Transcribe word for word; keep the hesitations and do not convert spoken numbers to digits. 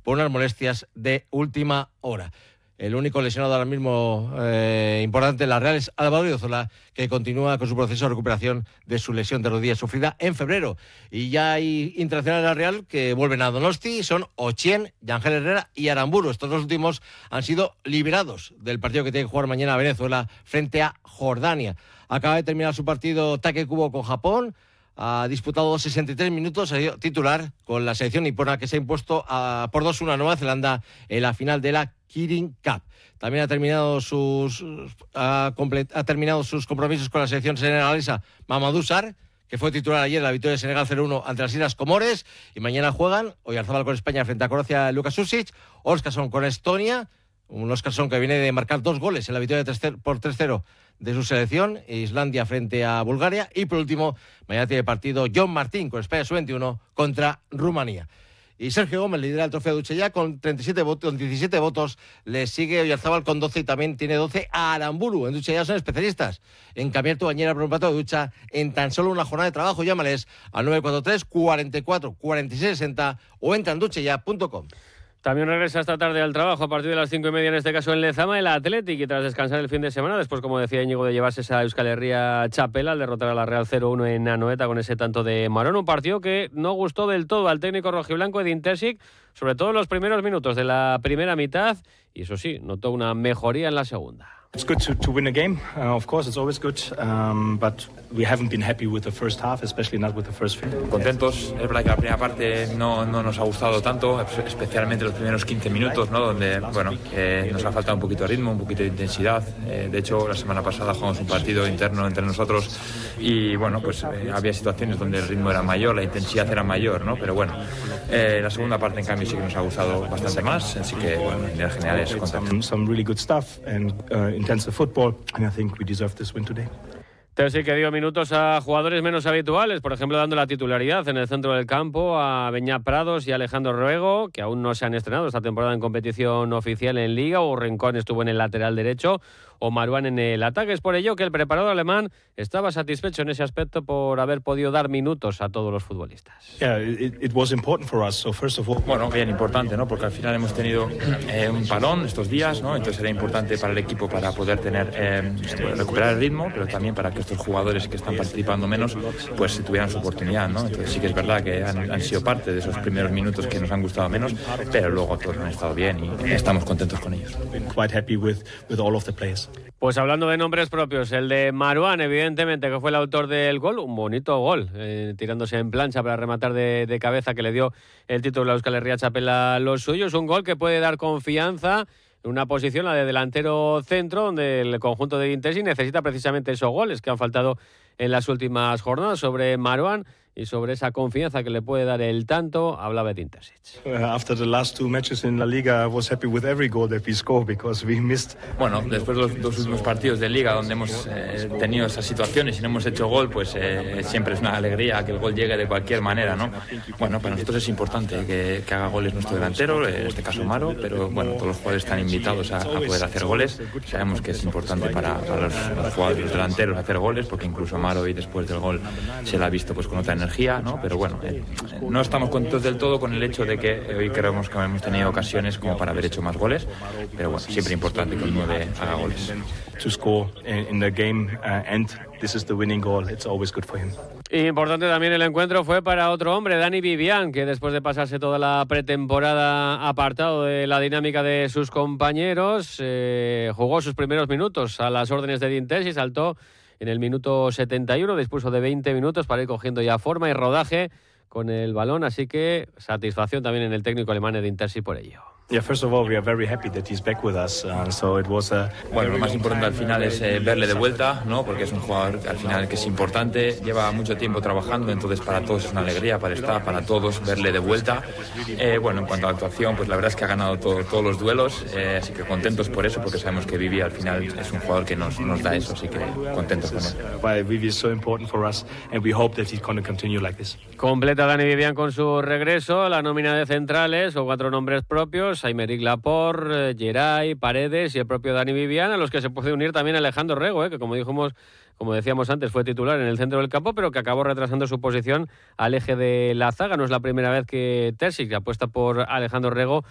por unas molestias de última hora. El único lesionado ahora mismo eh, importante en la Real es Álvaro Odriozola, que continúa con su proceso de recuperación de su lesión de rodilla sufrida en febrero. Y ya hay internacionales de la Real que vuelven a Donosti, son Ochien, Yangel Herrera y Aramburu. Estos dos últimos han sido liberados del partido que tiene que jugar mañana Venezuela frente a Jordania. Acaba de terminar su partido Take Kubo con Japón. Ha disputado sesenta y tres minutos, ha sido titular con la selección nipona, que se ha impuesto a, por dos uno a Nueva Zelanda en la final de la Kirin Cup. También ha terminado sus ha, complet, ha terminado sus compromisos con la selección senegalesa Mamadou Sarr, que fue titular ayer en la victoria de Senegal cero uno ante las Islas Comores, y mañana juegan Oyarzabal con España frente a Croacia, Luka Susic, Óscarson con Estonia, un Óscarson que viene de marcar dos goles en la victoria de por tres cero de su selección, Islandia frente a Bulgaria, y por último, mañana tiene partido John Martín con España sub veintiuno contra Rumanía. Y Sergio Gómez lidera el trofeo de Duchella con treinta y siete votos, con diecisiete votos, le sigue Oyarzabal con doce y también tiene doce a Aramburu. En Duchella son especialistas en cambiar tu bañera por un plato de ducha en tan solo una jornada de trabajo. Llámales al nueve cuatro tres, cuarenta y cuatro, cuarenta y seis sesenta o entra en duchella punto com. También regresa esta tarde al trabajo a partir de las cinco y media, en este caso en Lezama, el Athletic, y tras descansar el fin de semana, después, como decía Íñigo, de llevarse esa Euskal Herria Txapela al derrotar a la Real cero uno en Anoeta con ese tanto de Marón, un partido que no gustó del todo al técnico rojiblanco Edin Terzic, sobre todo en los primeros minutos de la primera mitad, y eso sí, notó una mejoría en la segunda. It's good to, to win a game. Uh, of course, it's always good, um, but we haven't been happy with the first half, especially not with the first fifty. Contentos. Es verdad que la primera parte no, no nos ha gustado tanto, especialmente los primeros quince minutos, ¿no? Donde, bueno, eh, nos ha faltado un poquito de ritmo, un poquito de intensidad. Eh, de hecho, la semana pasada jugamos un partido interno entre nosotros y, bueno, pues eh, había situaciones donde el ritmo era mayor, la intensidad era mayor, ¿no? Pero bueno, eh, la segunda parte, en cambio, sí que nos ha gustado bastante más, así que, bueno, en general es contento. Some, some really good stuff and uh, intensive football, and I think we deserve this win today. Terzic que dio minutos a jugadores menos habituales, por ejemplo dando la titularidad en el centro del campo a Beñat Prados y Alejandro Ruego, que aún no se han estrenado esta temporada en competición oficial en Liga, o Rincón estuvo en el lateral derecho, o Marouane en el ataque. Es por ello que el preparador alemán estaba satisfecho en ese aspecto por haber podido dar minutos a todos los futbolistas. Yeah, it, it was important for us. So first of all, bueno, bien importante, ¿no? Porque al final hemos tenido eh, un parón estos días, ¿no? Entonces era importante para el equipo para poder tener eh, recuperar el ritmo, pero también para que estos jugadores que están participando menos pues tuvieran su oportunidad, ¿no? Entonces sí que es verdad que han, han sido parte de esos primeros minutos que nos han gustado menos, pero luego todos han estado bien y estamos contentos con ellos. Quite happy with, with all of the players. Pues hablando de nombres propios, el de Marouane, evidentemente, que fue el autor del gol, un bonito gol, eh, tirándose en plancha para rematar de, de cabeza, que le dio el título a la Euskal Herria Txapela a los suyos. Un gol que puede dar confianza en una posición, la de delantero centro, donde el conjunto de Edin Terzic necesita precisamente esos goles que han faltado en las últimas jornadas. Sobre Marouane y sobre esa confianza que le puede dar el tanto, hablaba Edin Terzic. After the last two matches in la Liga, I was happy with every goal that we scored because we missed. Bueno, después de los dos últimos partidos de Liga donde hemos eh, tenido esas situaciones y no hemos hecho gol, pues eh, siempre es una alegría que el gol llegue de cualquier manera, ¿no? Bueno, para nosotros es importante que, que haga goles nuestro delantero, en este caso Maro, pero bueno, todos los jugadores están invitados a, a poder hacer goles. Sabemos que es importante para, para los, los jugadores los delanteros hacer goles, porque incluso Maro y después del gol se la ha visto pues con otra energía, ¿no? Pero bueno, eh, no estamos contentos del todo con el hecho de que hoy creemos que hemos tenido ocasiones como para haber hecho más goles, pero bueno, siempre importante que el nueve haga goles. To score in the game uh, and this is the winning goal, it's always good for him. Importante también el encuentro fue para otro hombre, Dani Vivian, que después de pasarse toda la pretemporada apartado de la dinámica de sus compañeros, eh, jugó sus primeros minutos a las órdenes de Edin Terzic, saltó en el minuto setenta y uno, dispuso de veinte minutos para ir cogiendo ya forma y rodaje con el balón, así que satisfacción también en el técnico alemán Edin Terzic por ello. Yeah, first of all, we are very happy that he's back with us. Uh, so it was a bueno, lo más importante al final es eh, verle de vuelta, ¿no? Porque es un jugador al final que es importante, lleva mucho tiempo trabajando, entonces para todos es una alegría, para estar, para todos verle de vuelta. Eh, bueno, en cuanto a la actuación, pues la verdad es que ha ganado todo, todos los duelos, eh, así que contentos por eso, porque sabemos que Vivi al final es un jugador que nos, nos da eso, así que contentos con él. Why Vivi is so important for us, and we hope that he's going to continue like this. Completa Dani Vivian con su regreso, la nómina de centrales o cuatro nombres propios: Aymeric Laporte, Geray, Paredes y el propio Dani Vivian, a los que se puede unir también Alejandro Rego, eh, que como dijimos, como decíamos antes, fue titular en el centro del campo, pero que acabó retrasando su posición al eje de la zaga. No es la primera vez que Terzic apuesta por Alejandro Rego